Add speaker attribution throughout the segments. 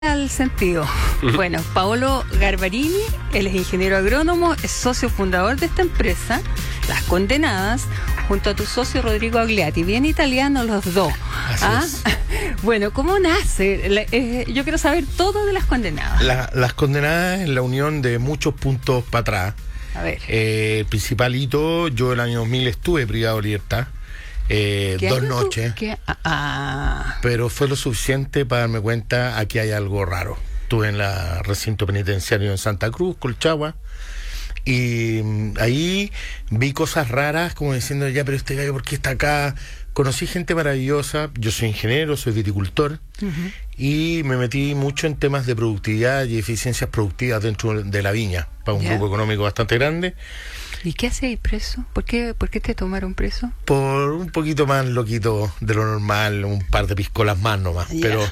Speaker 1: al sentido. Bueno, Paolo Garbarini, él es ingeniero agrónomo, es socio fundador de esta empresa, Las Condenadas, junto a tu socio Rodrigo Agliati. Bien italianos los dos.
Speaker 2: Así es.
Speaker 1: Bueno, ¿cómo nace? Yo quiero saber todo de Las Condenadas.
Speaker 2: Las Condenadas es la unión de muchos puntos para atrás.
Speaker 1: A ver.
Speaker 2: El principal hito, yo el año 2000 estuve privado de libertad. 2 noches. Pero fue lo suficiente para darme cuenta, aquí hay algo raro. Estuve en el recinto penitenciario en Santa Cruz, Colchagua, y ahí vi cosas raras, como diciendo, ya, pero este gallo, ¿por qué está acá? Conocí gente maravillosa, yo soy ingeniero, soy viticultor, y me metí mucho en temas de productividad y eficiencias productivas dentro de la viña, para un grupo económico bastante grande.
Speaker 1: ¿Y qué hacías preso? ¿Por qué te tomaron preso?
Speaker 2: Por un poquito más loquito de lo normal, un par de piscolas más nomás. Pero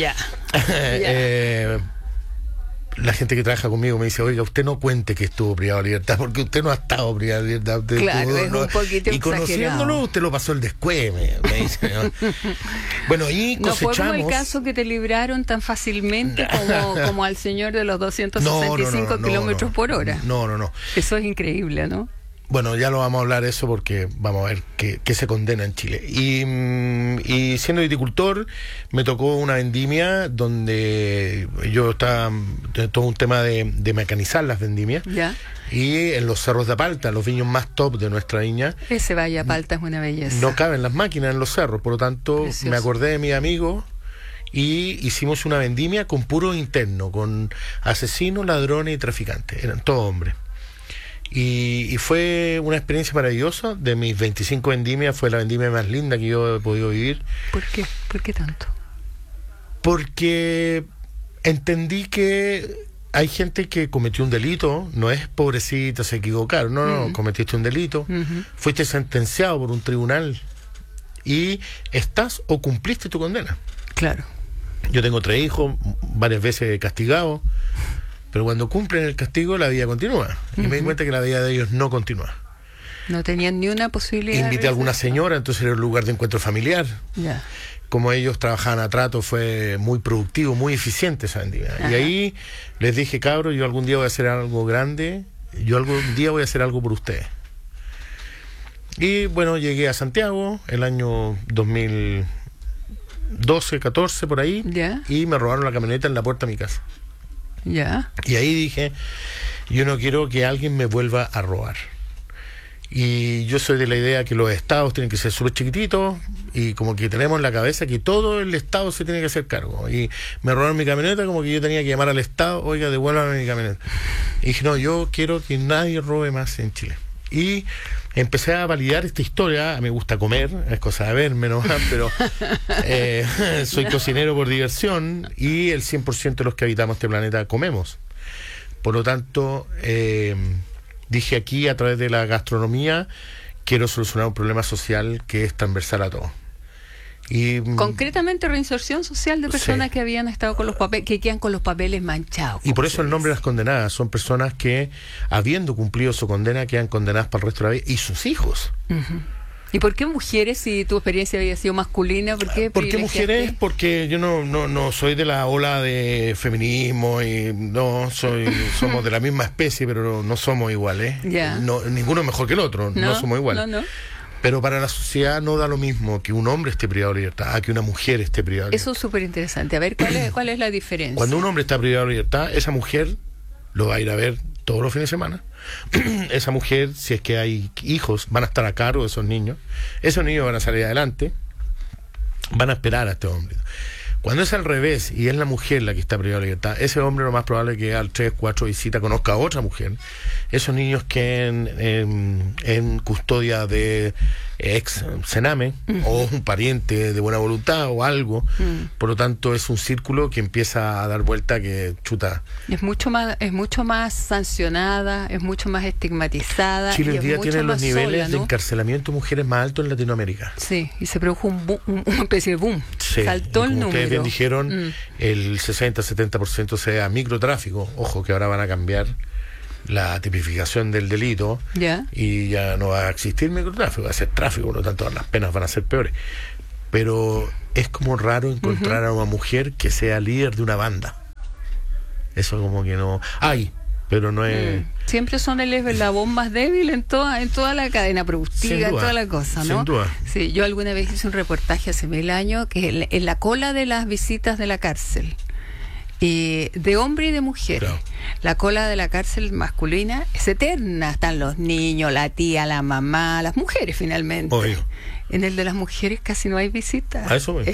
Speaker 2: la gente que trabaja conmigo me dice, oiga, usted no cuente que estuvo privado de libertad, porque usted no ha estado privado de libertad. Usted
Speaker 1: claro, es un poquito
Speaker 2: y conociéndolo, usted lo pasó el descueve, me dice, ¿no? Bueno, y cosechamos...
Speaker 1: No fue como el caso que te libraron tan fácilmente como al señor de los 265 kilómetros por hora.
Speaker 2: No.
Speaker 1: Eso es increíble, ¿no?
Speaker 2: Bueno, ya lo vamos a hablar eso porque vamos a ver qué se condena en Chile. Y siendo viticultor, me tocó una vendimia donde yo estaba, todo un tema de mecanizar las vendimias.
Speaker 1: Ya.
Speaker 2: Y en los cerros de Palta, los viños más top de nuestra viña.
Speaker 1: Ese Valle a Palta es una belleza.
Speaker 2: No caben las máquinas en los cerros, por lo tanto, precioso. Me acordé de mi amigo y hicimos una vendimia con puro interno, con asesinos, ladrones y traficantes. Eran todos hombres. Y fue una experiencia maravillosa. De mis 25 vendimias fue la vendimia más linda que yo he podido vivir.
Speaker 1: ¿Por qué? ¿Por qué tanto?
Speaker 2: Porque entendí que hay gente que cometió un delito, no es pobrecita, se equivocaron, no, cometiste un delito, fuiste sentenciado por un tribunal y estás o cumpliste tu condena.
Speaker 1: Claro.
Speaker 2: Yo tengo 3 hijos, varias veces castigados. Pero cuando cumplen el castigo, la vida continúa. Y me di cuenta que la vida de ellos no continúa.
Speaker 1: No tenían ni una posibilidad.
Speaker 2: Invité a alguna señora, entonces era un lugar de encuentro familiar.
Speaker 1: Ya.
Speaker 2: Como ellos trabajaban a trato, fue muy productivo, muy eficiente esa vendimia. Y ahí les dije, cabros, yo algún día voy a hacer algo grande, yo algún día voy a hacer algo por ustedes. Y bueno, llegué a Santiago el año 2012, 14, por ahí, y me robaron la camioneta en la puerta de mi casa.
Speaker 1: Ya.
Speaker 2: Y ahí dije, yo no quiero que alguien me vuelva a robar. Y yo soy de la idea que los estados tienen que ser súper chiquititos y como que tenemos en la cabeza que todo el estado se tiene que hacer cargo. Y me robaron mi camioneta, como que yo tenía que llamar al estado, oiga, devuélvame mi camioneta. Y dije, no, yo quiero que nadie robe más en Chile. Y empecé a validar esta historia. Me gusta comer, es cosa de verme nomás, pero soy cocinero por diversión y el 100% de los que habitamos este planeta comemos. Por lo tanto, dije aquí, a través de la gastronomía, quiero solucionar un problema social que es transversal a todos. Y concretamente reinserción social de personas que habían estado con los papeles, que quedan con los papeles manchados. Y por eso el nombre de Las Condenadas. Son personas que, habiendo cumplido su condena, quedan condenadas para el resto de la vida, y sus hijos. ¿Y por qué mujeres, si tu experiencia había sido masculina? ¿Por qué mujeres? Porque yo no soy de la ola de feminismo y somos de la misma especie, pero no somos iguales. Ninguno es mejor que el otro, no somos iguales. Pero para la sociedad no da lo mismo que un hombre esté privado de libertad a que una mujer esté privada de libertad. Eso es súper interesante. A ver, ¿cuál es la diferencia? Cuando un hombre está privado de libertad, esa mujer lo va a ir a ver todos los fines de semana. Esa mujer, si es que hay hijos, van a estar a cargo de esos niños. Esos niños van a salir adelante, van a esperar a este hombre. Cuando es al revés y es la mujer la que está privada de libertad, ese hombre lo más probable es que al 3, 4 visitas conozca a otra mujer. Esos niños queden en custodia de ex Sename o un pariente de buena voluntad o algo. Por lo tanto, es un círculo que empieza a dar vuelta que chuta. Es mucho más sancionada, es mucho más estigmatizada. Chile hoy día tiene los niveles de encarcelamiento de mujeres más altos en Latinoamérica. Sí, y se produjo una especie de boom. Sí, saltó el número. Ustedes bien dijeron, el 60-70% sea microtráfico. Ojo que ahora van a cambiar la tipificación del delito y ya no va a existir microtráfico, va a ser tráfico, por lo tanto las penas van a ser peores. Pero es como raro encontrar a una mujer que sea líder de una banda. Eso como que no... Hay, pero no es...
Speaker 1: Siempre son el eslabón más débil en toda la cadena productiva, en toda la cosa, ¿no?
Speaker 2: Sin duda.
Speaker 1: Sí, yo alguna vez hice un reportaje hace 1000 años que en la cola de las visitas de la cárcel, de hombre y de mujer.
Speaker 2: Claro.
Speaker 1: La cola de la cárcel masculina es eterna. Están los niños, la tía, la mamá, las mujeres finalmente.
Speaker 2: Obvio.
Speaker 1: En el de las mujeres casi no hay visitas.
Speaker 2: A eso mismo.